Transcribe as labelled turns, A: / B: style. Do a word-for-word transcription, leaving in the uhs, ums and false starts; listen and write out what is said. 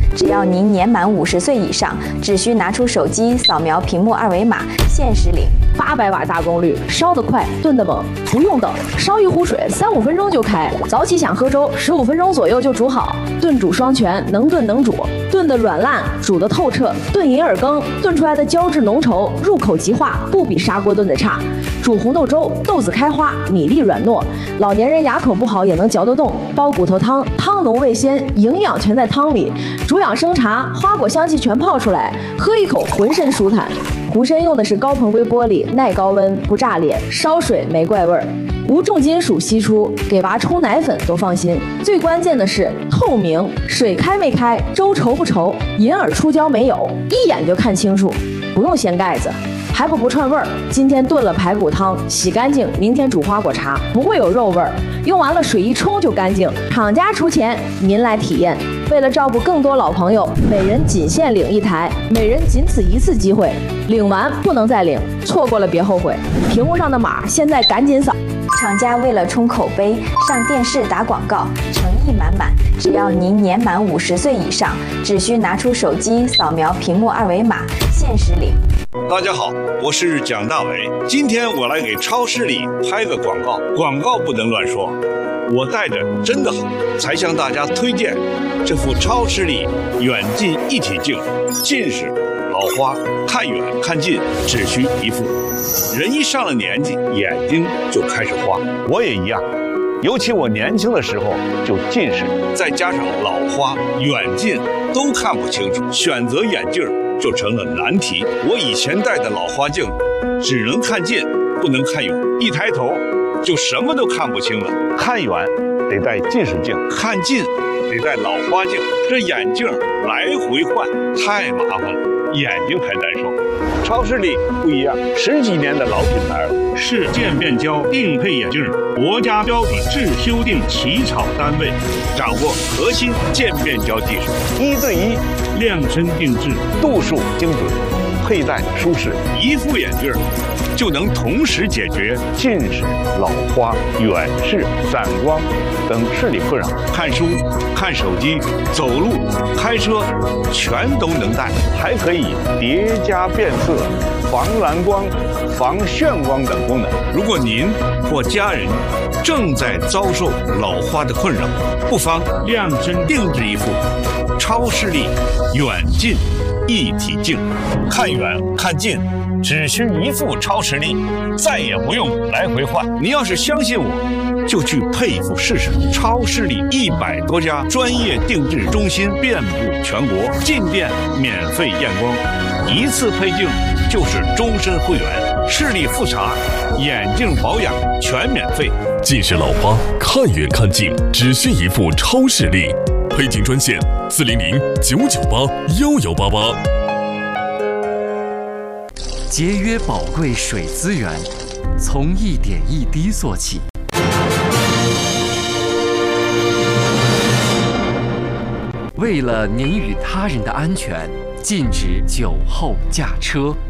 A: 只要您年满五十岁以上，只需拿出手机扫描屏幕二维码，限时领。
B: 八百瓦大功率，烧得快，炖得猛，不用等，烧一壶水三五分钟就开。早起想喝粥，十五分钟左右就煮好。炖煮双全，能炖能煮，炖得软烂，煮得透彻。炖银耳羹，炖出来的胶质浓稠，入口即化，不比砂锅炖的差。煮红豆粥，豆子开花，米粒软糯，老年人牙口不好也能嚼得动。煲骨头汤，汤浓味鲜，营养全在汤里。煮养生茶，花果香气全泡出来，喝一口浑身舒坦。壶身用的是高硼硅玻璃，耐高温，不炸裂，烧水没怪味儿，无重金属析出，给娃冲奶粉都放心。最关键的是透明，水开没开，粥稠不稠，银耳出胶没有，一眼就看清楚，不用掀盖子。还不不串味儿，今天炖了排骨汤，洗干净，明天煮花果茶，不会有肉味儿。用完了水一冲就干净，厂家出钱，您来体验。为了照顾更多老朋友，每人仅限领一台，每人仅此一次机会，领完不能再领，错过了别后悔。屏幕上的码现在赶紧扫。
A: 厂家为了冲口碑，上电视打广告，诚意满满。只要您年满五十岁以上，只需拿出手机扫描屏幕二维码，限时领。
C: 大家好，我是蒋大为。今天我来给超市里拍个广告，广告不能乱说。我带着真的好，才向大家推荐这副超视力远近一体镜，近视、老花、看远看近只需一副。人一上了年纪，眼睛就开始花，我也一样。尤其我年轻的时候就近视，再加上老花、远近都看不清楚，选择眼镜就成了难题。我以前戴的老花镜只能看近，不能看远，一抬头就什么都看不清了。看远得戴近视镜，看近得戴老花镜，这眼镜来回换太麻烦了，眼睛还难受。超视力不一样，十几年的老品牌了，是渐变焦定配眼镜国家标准制修订起草单位，掌握核心渐变焦技术，一对一量身定制，度数精准，佩戴舒适，一副眼镜就能同时解决近视、老花、远视、散光等视力困扰。看书、看手机、走路、开车，全都能戴，还可以叠加变色、防蓝光、防眩光等功能。如果您或家人正在遭受老花的困扰，不妨量身定制一副超视力远近一体镜，看远看近只需一副超视力，再也不用来回换。您要是相信我，就去配一副试试。超视力一百多家专业定制中心遍布全国，进店免费验光，一次配镜就是终身会员。视力复查、眼镜保养全免费。
D: 近视老花看远看近只需一副超视力，配镜专线四零零九九八幺幺八八。
E: 节约宝贵水资源，从一点一滴做起。为了您与他人的安全，禁止酒后驾车。